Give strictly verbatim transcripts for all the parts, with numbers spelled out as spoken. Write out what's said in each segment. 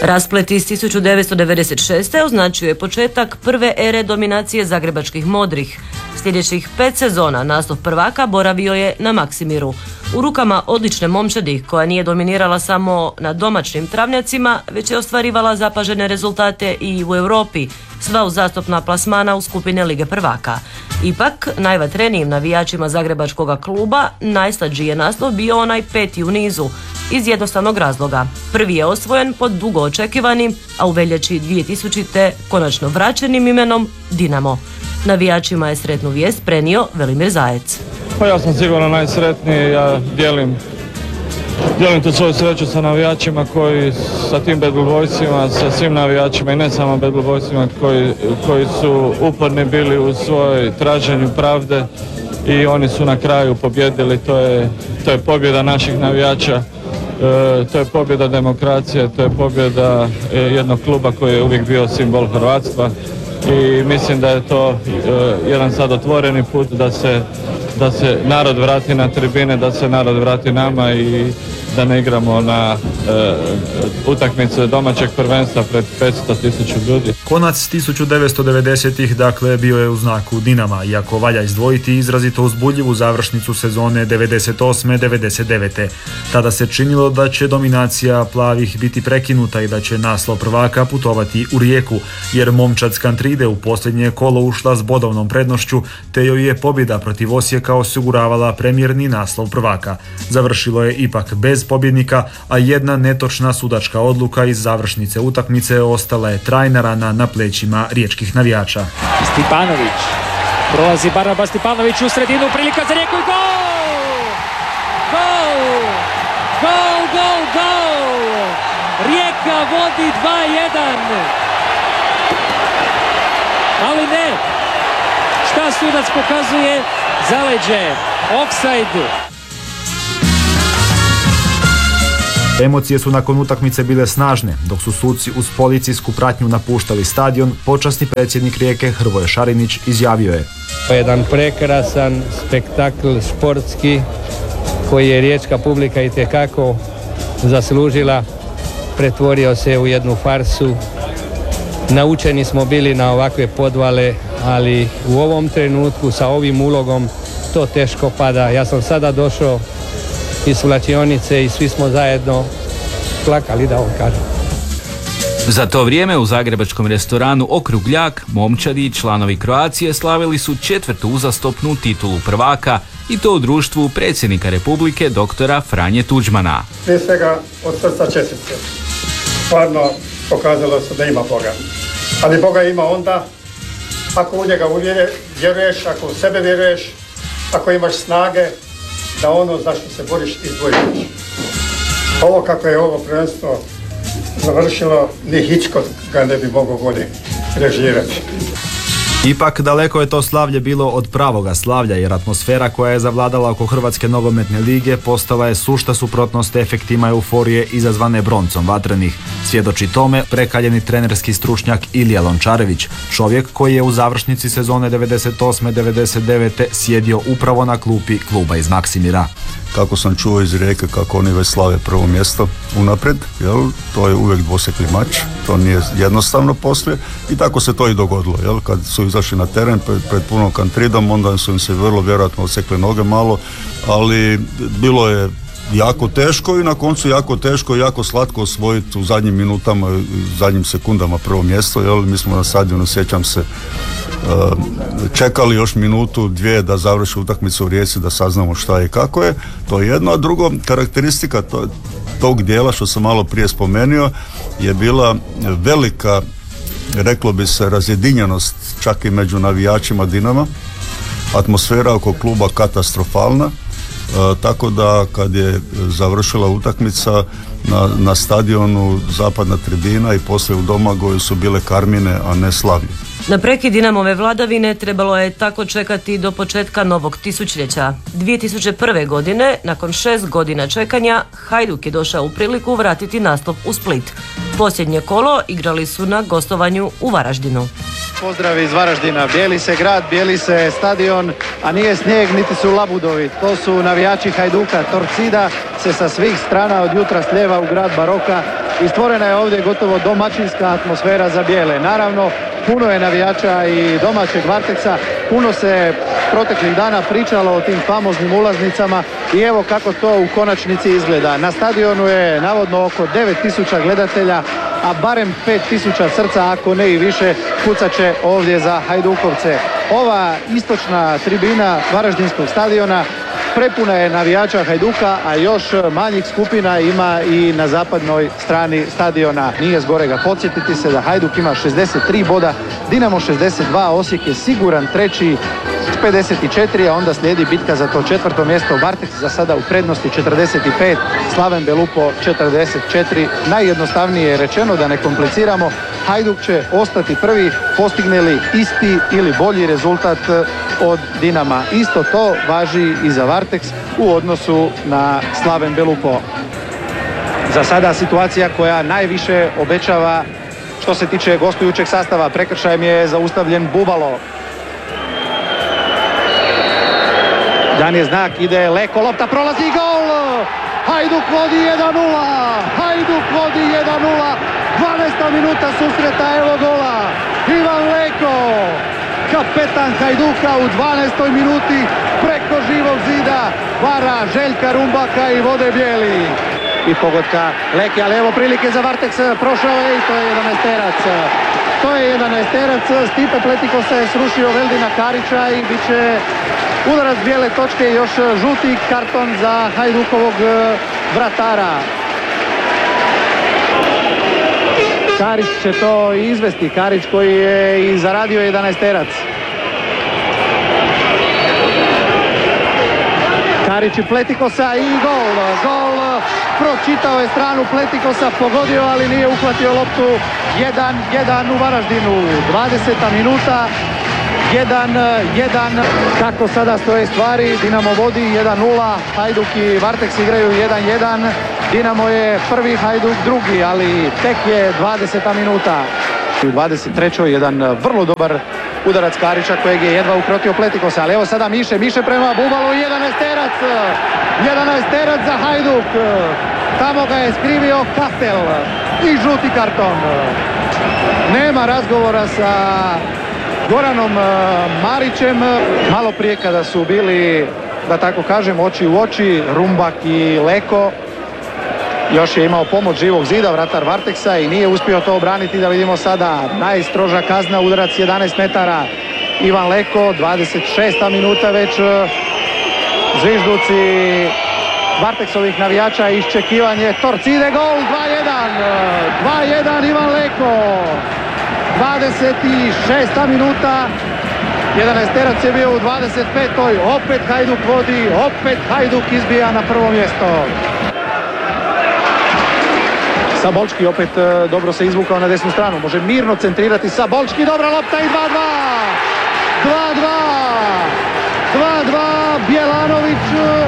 Rasplet iz tisuću devetsto devedeset šeste. označio je početak prve ere dominacije zagrebačkih modrih. Sljedećih pet sezona naslov prvaka boravio je na Maksimiru. U rukama odlične momčadi koja nije dominirala samo na domaćim travnjacima, već je ostvarivala zapažene rezultate i u Europi, sva uzastopna plasmana u skupine Lige prvaka. Ipak, najvatrenijim navijačima zagrebačkog kluba najslađiji je naslov bio onaj peti u nizu, iz jednostavnog razloga. Prvi je osvojen pod dugo očekivanim, a u veljači dvije tisućite. konačno vraćenim imenom Dinamo. Navijačima je sretnu vijest prenio Velimir Zajec. Pa ja sam sigurno najsretniji, ja dijelim, dijelim tu svoju sreću sa navijačima koji, sa tim Bad Blue Boysima, sa svim navijačima i ne samo Bad Blue Boysima koji, koji su uporni bili u svojoj traženju pravde i oni su na kraju pobjedili. To je, to je pobjeda naših navijača, e, to je pobjeda demokracije, to je pobjeda e, jednog kluba koji je uvijek bio simbol hrvatstva i mislim da je to e, jedan sad otvoreni put da se da se narod vrati na tribine, da se narod vrati nama i da ne igramo na e, utakmice domaćeg prvenstva pred petsto tisuća ljudi. Konac tisuću devetsto devedesetih dakle bio je u znaku Dinama, iako valja izdvojiti izrazito uzbudljivu završnicu sezone devedeset osme devedeset devete. Tada se činilo da će dominacija plavih biti prekinuta i da će naslov prvaka putovati u Rijeku, jer momčad s Kantride u posljednje kolo ušla s bodovnom prednošću, te joj je pobjeda protiv Osijeka osiguravala premijerni naslov prvaka. Završilo je ipak bez pobjednika, a jedna netočna sudačka odluka iz završnice utakmice ostala je trajna rana na plećima riječkih navijača. Stipanović, prolazi Barnaba Stipanović u sredinu, prilika za Rijeku i gol! Gol! Gol, gol, gol! Rijeka vodi dva jedan. Ali ne, šta sudac pokazuje? Zaleđe, ofsajd. Emocije su nakon utakmice bile snažne, dok su suci uz policijsku pratnju napuštali stadion. Počasni predsjednik Rijeke Hrvoje Šarinić izjavio je: jedan prekrasan spektakl športski koji je riječka publika itekako zaslužila, pretvorio se u jednu farsu. Naučeni smo bili na ovakve podvale, ali u ovom trenutku sa ovim ulogom to teško pada. Ja sam sada došao iz svlačionice i svi smo zajedno plakali, da vam kažem. Za to vrijeme u zagrebačkom restoranu Okrugljak momčadi i članovi Kroacije slavili su četvrtu uzastopnu titulu prvaka, i to u društvu predsjednika Republike doktora Franje Tuđmana. Prije svega od srca čestitke. Stvarno pokazalo se da ima Boga. Ali Boga ima onda ako u njega vjeruješ, ako u sebe vjeruješ, ako imaš snage da ono za što se boriš izboriš. Ovo kako je ovo prvenstvo završilo, ni Hitchcock ga ne bi mogao bolje režirati. Ipak daleko je to slavlje bilo od pravoga slavlja, jer atmosfera koja je zavladala oko Hrvatske nogometne lige postala je sušta suprotnost efektima euforije izazvane broncom vatrenih. Svjedoči tome prekaljeni trenerski stručnjak Ilija Lončarević, čovjek koji je u završnici sezone devedeset osme devedeset devete sjedio upravo na klupi kluba iz Maksimira. Kako sam čuo iz Rijeke kako oni već slave prvo mjesto unaprijed, jel? To je uvijek dvosekli mač, to nije jednostavno poslije i tako se to i dogodilo. Jel? Kad su izašli na teren pred, pred punom Kantridom, onda su im se vrlo vjerojatno odsekle noge malo, ali bilo je jako teško i na koncu jako teško i jako slatko osvojiti u zadnjim minutama, u zadnjim sekundama prvo mjesto. Jel? Mi smo na stadionu, sjećam se, čekali još minutu, dvije da završi utakmicu u Rijeci da saznamo šta je i kako je. To je jedno, a drugo, karakteristika to, tog dijela što sam malo prije spomenuo je bila velika, reklo bi se, razjedinjenost čak i među navijačima Dinama. Atmosfera oko kluba katastrofalna, e, tako da kad je završila utakmica na, na stadionu zapadna tribina i poslije u Domagoju su bile karmine, a ne slavlje. Na prekid Dinamove vladavine trebalo je tako čekati do početka novog tisućljeća. dvije tisuće prve. godine, nakon šest godina čekanja, Hajduk je došao u priliku vratiti naslov u Split. Posljednje kolo igrali su na gostovanju u Varaždinu. Pozdrav iz Varaždina. Bijeli se grad, bijeli se stadion, a nije snijeg niti su labudovi. To su navijači Hajduka. Torcida se sa svih strana od jutra slijeva u grad Baroka i stvorena je ovdje gotovo domaćinska atmosfera za bijele. Naravno, puno je navijača i domaćeg Varteksa, puno se proteklih dana pričalo o tim famoznim ulaznicama i evo kako to u konačnici izgleda. Na stadionu je navodno oko devet tisuća gledatelja, a barem pet tisuća srca, ako ne i više, kucat će ovdje za Hajdukovce. Ova istočna tribina Varaždinskog stadiona prepuna je navijača Hajduka, a još manjih skupina ima i na zapadnoj strani stadiona. Nije zgorega podsjetiti se da Hajduk ima šezdeset tri boda, Dinamo šezdeset dva, Osijek je siguran treći s pedeset četiri, a onda slijedi bitka za to četvrto mjesto. Varteks za sada u prednosti četrdeset pet, Slaven Belupo četrdeset četiri. Najjednostavnije je rečeno, da ne kompliciramo, Hajduk će ostati prvi postigne li isti ili bolji rezultat od Dinama. Isto to važi i za Varteks u odnosu na Slaven Belupo. Za sada situacija koja najviše obećava što se tiče gostujućeg sastava. Prekršajem je zaustavljen Bubalo. Dan je znak, ide Leko, lopta prolazi, gol! Hajduk vodi jedan nula! Hajduk vodi jedan nula! dvanaesta minuta susreta, evo gola! Ivan Leko, kapetan Hajduka u dvanaestoj minuti preko živog zida vara Željka Rumbaka i vode bijeli. I pogotka Leke, ali evo prilike za Varteks, prošao je i to je jedanaesterac. To je jedanaesterac, Stipe Pletiko se srušio Veldina Karića i bit će udarac bijele točke i još žuti karton za Hajdukovog vratara. Karić će to izvesti, Karić koji je i zaradio jedanaesterac. Karić i Pletikosa i gol, gol, pročitao je stranu Pletikosa, pogodio, ali nije uhvatio loptu. jedan jedan u Varaždinu, dvadeseta minuta, jedan jedan. Kako sada stoje stvari, Dinamo vodi jedan nula, Hajduk i Varteks igraju jedan jedan. Dinamo je prvi, Hajduk drugi, ali tek je dvadeseta minuta. U dvadeset trećoj jedan vrlo dobar udarac Karića kojeg je jedva ukrotio Pletikosa, ali evo sada Miše, Miše prema Bubalu, jedanaesterac, jedanaesterac za Hajduk. Tamo ga je skrivio Katel i žuti karton. Nema razgovora sa Goranom Marićem. Malo prije kada su bili, da tako kažem, oči u oči, Rumbak i Leko, još je imao pomoć živog zida, vratar Varteksa, i nije uspio to obraniti. Da vidimo sada najstroža kazna, udarac jedanaest metara. Ivan Leko, dvadeset šesta minuta već, zvižduci Varteksovih navijača, iščekivanje Torcide, gol, dva jedan, dva jedan Ivan Leko. dvadeset šesta minuta, jedanaesterac je bio u dvadeset petoj, opet Hajduk vodi, opet Hajduk izbija na prvo mjesto. Sabolčki opet dobro se izvukao na desnu stranu, može mirno centrirati Sabolčki, dobra lopta i dva dva. dva dva. dva dva, Bjelanović,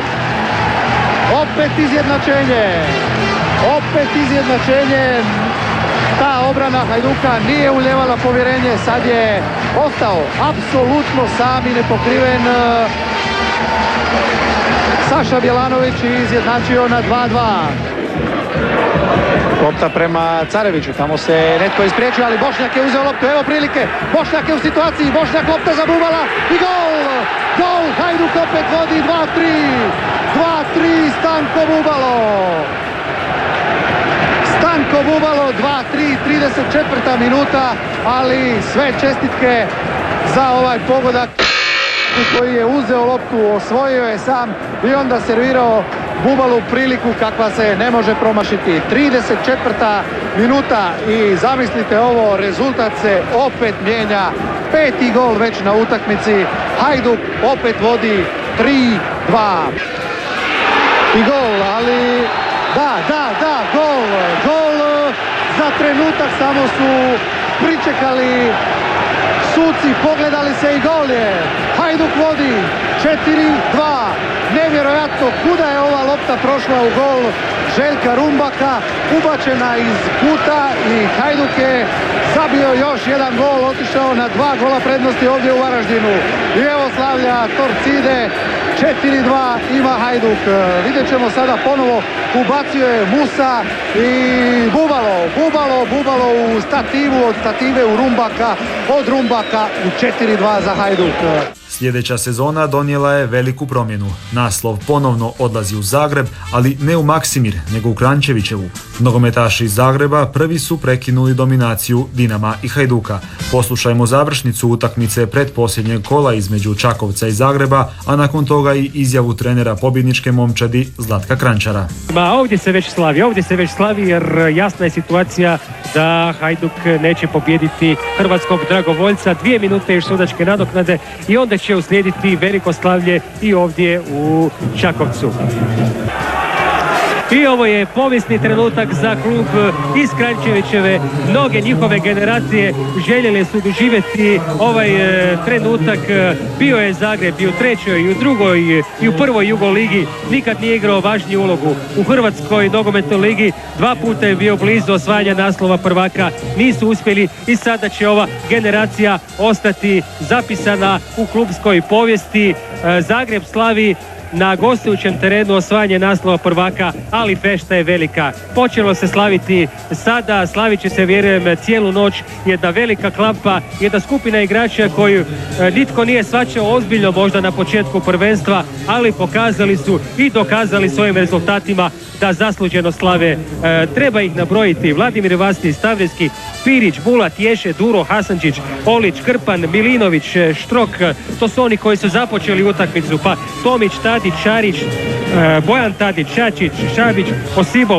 opet izjednačenje. Opet izjednačenje. Ta obrana Hajduka nije uljevala povjerenje, sad je ostao apsolutno sam i nepokriven Saša Bjelanović i izjednačio na dva dva. Lopta prema Careviću, tamo se netko ispriječio, ali Bošnjak je uzeo loptu, evo prilike, Bošnjak je u situaciji, Bošnjak, lopta za Bubala i gol! Gol, Hajduk opet vodi dva tri, dva tri, Stanko Bubalo. Stanko Bubalo, dva tri, trideset četvrta minuta, ali sve čestitke za ovaj pogodak koji je uzeo loptu, osvojio je sam i onda servirao Bubalu priliku kakva se ne može promašiti. trideset četvrta minuta i zamislite ovo, rezultat se opet mijenja. Peti gol već na utakmici. Hajduk opet vodi tri dva. I gol, ali da, da, da, gol, gol. Za trenutak samo su pričekali suci, pogledali se i gol je. Hajduk vodi četiri dva. Nevjerojatno kuda je ova lopta prošla u gol Željka Rumbaka, ubačena iz kuta i Hajduk je zabio još jedan gol, otišao na dva gola prednosti ovdje u Varaždinu. I evo slavlja Torcide, četiri dva ima Hajduk. Vidjet ćemo sada ponovo, ubacio je Musa i Bubalo. Bubalo, Bubalo u stativu, od stative u Rumbaka, od Rumbaka u četiri dva za Hajduk. Sljedeća sezona donijela je veliku promjenu. Naslov ponovno odlazi u Zagreb, ali ne u Maksimir, nego u Kranjčevićevu. Nogometaši iz Zagreba prvi su prekinuli dominaciju Dinama i Hajduka. Poslušajmo završnicu utakmice pretposljednjeg kola između Čakovca i Zagreba, a nakon toga i izjavu trenera pobjedničke momčadi Zlatka Kranjčara. Ma ovdje se već slavi, ovdje se već slavi jer jasna je situacija da Hajduk neće pobijediti hrvatskog dragovoljca. Dvije minute još sudačke nadoknade i onda će uslijediti veliko slavlje i ovdje u Čakovcu. I ovo je povijesni trenutak za klub iz Kranjčevićeve. Mnoge njihove generacije željele su doživjeti ovaj e, trenutak. Bio je Zagreb i u trećoj, i u drugoj, i u prvoj Jugoligi. Nikad nije igrao važniju ulogu. U Hrvatskoj nogometnoj ligi dva puta je bio blizu osvajanja naslova prvaka. Nisu uspjeli i sada će ova generacija ostati zapisana u klubskoj povijesti. E, Zagreb slavi na gostujućem terenu osvajanje naslova prvaka, ali fešta je velika. Počelo se slaviti sada, slavit će se, vjerujem, cijelu noć. Jedna velika klapa, jedna skupina igrača koju e, nitko nije shvaćao ozbiljno možda na početku prvenstva, ali pokazali su i dokazali svojim rezultatima da zasluženo slave. E, treba ih nabrojiti: Vladimir Vasti, Stavrijski, Pirić, Bulat, Ješe, Duro, Hasančić, Olić, Krpan, Milinović, Štrok. To su oni koji su započeli utakmicu. Pa Tomić, Tadić, Šarić, e, Bojan Tadić, Šačić, Šabić, Osibov.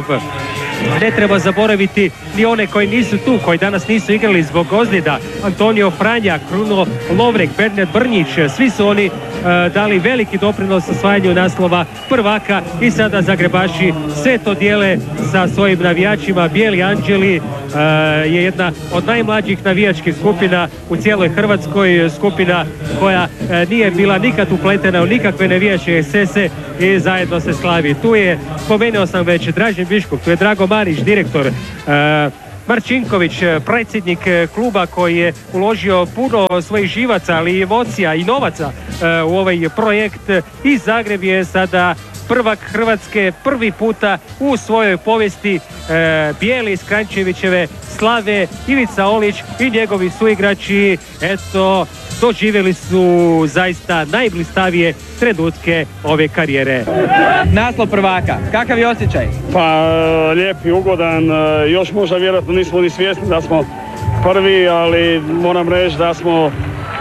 Ne treba zaboraviti ni one koji nisu tu, koji danas nisu igrali zbog ozljeda. Antonio Franja, Kruno Lovrek, Bernard Brnjić, svi su oni e, dali veliki doprinos osvajanju naslova prvaka i sada Zagrebaši sve to dijele sa svojim navijačima. Bijeli Anđeli e, je jedna od najmlađih navijačkih skupina u cijeloj Hrvatskoj, skupina koja e, nije bila nikad upletena u nikakve navijačke ekscese i zajedno se slavi. Tu je, spomenuo sam već, Dražen Biškov, tu je Drago Marić, direktor, e, Marčinković, predsjednik kluba koji je uložio puno svojih živaca, ali i emocija i novaca e, u ovaj projekt. I Zagreb je sada prvak Hrvatske, prvi puta u svojoj povijesti. E, bijeli iz Kranjčevićeve slave, Ivica Olić i njegovi suigrači, eto, doživjeli su zaista najblistavije trenutke ove karijere. Naslov prvaka, kakav je osjećaj? Pa lijep i ugodan, još možda vjerojatno nismo ni svjesni da smo prvi, ali moram reći da smo uh,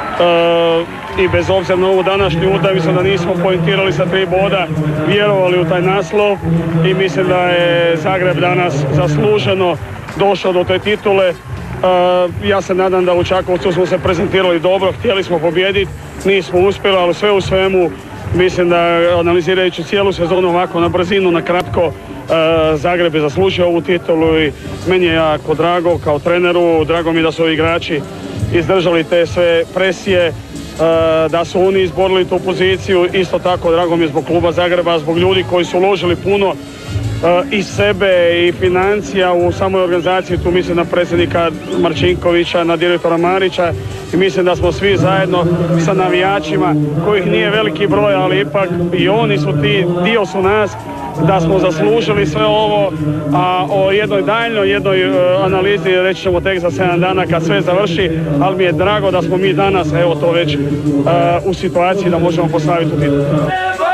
i bez obzira na ovu današnju utakmicu da nismo poentirali sa tri boda, vjerovali u taj naslov i mislim da je Zagreb danas zasluženo došao do te titule. Uh, ja se nadam da u Čakovcu smo se prezentirali dobro, htjeli smo pobijediti, nismo uspjeli, ali sve u svemu mislim da, analizirajući cijelu sezonu ovako na brzinu, na kratko, uh, Zagreb je zaslužio ovu titulu i meni je jako drago kao treneru, drago mi je da su igrači izdržali te sve presije, uh, da su oni izborili tu poziciju. Isto tako drago mi je zbog kluba Zagreba, zbog ljudi koji su uložili puno i sebe i financija u samoj organizaciji. Tu mislim na predsjednika Marčinkovića, na direktora Marića i mislim da smo svi zajedno sa navijačima, kojih nije veliki broj, ali ipak i oni su ti, dio su nas, da smo zaslužili sve ovo, a o jednoj daljnoj jednoj uh, analizi reći ćemo tek za sedam dana kad sve završi, ali mi je drago da smo mi danas, evo to već, uh, u situaciji da možemo postaviti u titulu.